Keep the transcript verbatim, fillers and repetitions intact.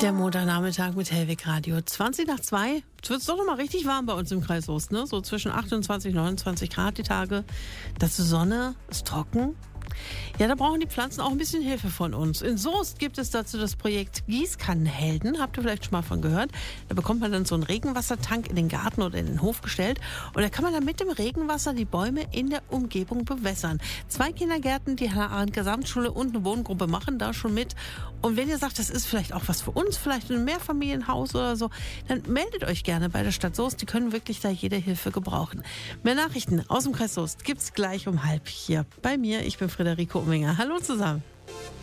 Der Montagnachmittag mit Hellwig Radio. zwanzig nach zwei. Jetzt wird es doch noch mal richtig warm bei uns im Kreis Soest, ne? So zwischen achtundzwanzig und neunundzwanzig Grad die Tage. Dazu Sonne, ist trocken. Ja, da brauchen die Pflanzen auch ein bisschen Hilfe von uns. In Soest gibt es dazu das Projekt Gießkannenhelden. Habt ihr vielleicht schon mal von gehört? Da bekommt man dann so einen Regenwassertank in den Garten oder in den Hof gestellt. Und da kann man dann mit dem Regenwasser die Bäume in der Umgebung bewässern. Zwei Kindergärten, die Hannah Arendt Gesamtschule und eine Wohngruppe machen da schon mit. Und wenn ihr sagt, das ist vielleicht auch was für uns, vielleicht ein Mehrfamilienhaus oder so, dann meldet euch gerne bei der Stadt Soest. Die können wirklich da jede Hilfe gebrauchen. Mehr Nachrichten aus dem Kreis Soest gibt's gleich um halb hier bei mir. Ich bin Friederike Umminger. Hallo zusammen.